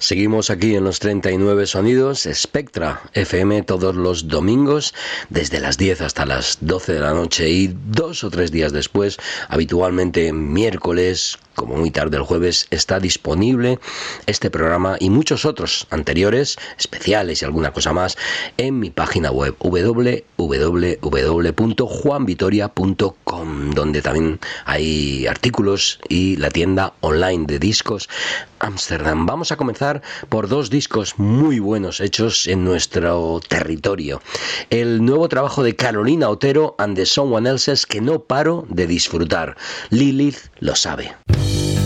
Seguimos aquí en los 39 sonidos, Spectra FM, todos los domingos, desde las 10 hasta las 12 de la noche y 2 o 3 días después, habitualmente miércoles, como muy tarde el jueves, está disponible este programa y muchos otros anteriores, especiales y alguna cosa más, en mi página web www.juanvitoria.com, donde también hay artículos y la tienda online de discos Amsterdam. Vamos a comenzar por 2 discos muy buenos hechos en nuestro territorio. El nuevo trabajo de Carolina Otero and the Someone Elses, que no paro de disfrutar. Lilith lo sabe.